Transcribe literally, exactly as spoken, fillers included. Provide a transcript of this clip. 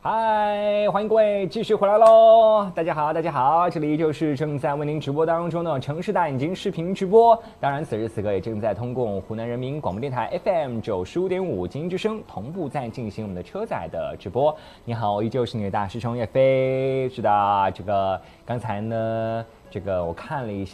嗨，欢迎各位继续回来喽！大家好，大家好，这里依旧是正在为您直播当中的城市大眼睛视频直播。当然，此时此刻也正在通过湖南人民广播电台 F M 九十五点五精英之声同步在进行我们的车载的直播。你好，依旧是你的大师兄叶飞。是的，这个刚才呢，这个我看了一下